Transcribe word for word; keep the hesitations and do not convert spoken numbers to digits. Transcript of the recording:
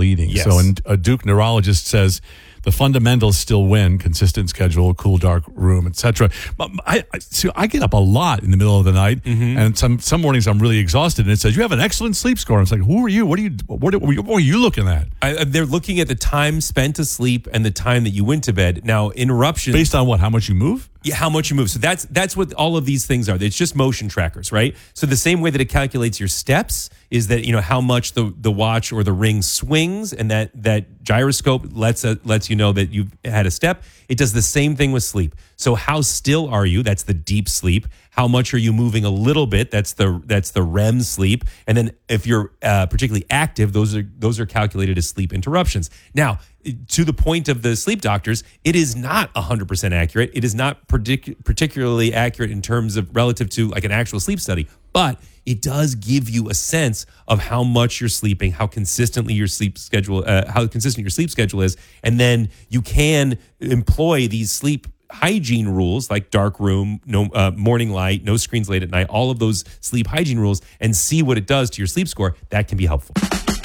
leading. Yes. So and a Duke neurologist says the fundamentals still win: consistent schedule, cool, dark room, et cetera. But I, I, see, I get up a lot in the middle of the night, Mm-hmm. and some some mornings I'm really exhausted, and it says you have an excellent sleep score. I was like, who are you? What are you? What are, what are you looking at? I, they're looking at the time spent asleep and the time that you went to bed. Now, interruptions. Based on what? How much you move? Yeah, how much you move. So that's that's what all of these things are. It's just motion trackers, right? So the same way that it calculates your steps is that, you know, how much the, the watch or the ring swings, and that that gyroscope lets uh, lets you know that you've had a step. It does the same thing with sleep. So how still are you? That's the deep sleep. How much are you moving a little bit? That's the that's the R E M sleep. And then if you're uh, particularly active, those are those are calculated as sleep interruptions. Now, to the point of the sleep doctors, it is not one hundred percent accurate. It is not partic- particularly accurate in terms of relative to like an actual sleep study, but it does give you a sense of how much you're sleeping, how consistently your sleep schedule, uh, how consistent your sleep schedule is, and then you can employ these sleep hygiene rules like dark room, no uh, morning light, no screens late at night, all of those sleep hygiene rules, and see what it does to your sleep score. That can be helpful.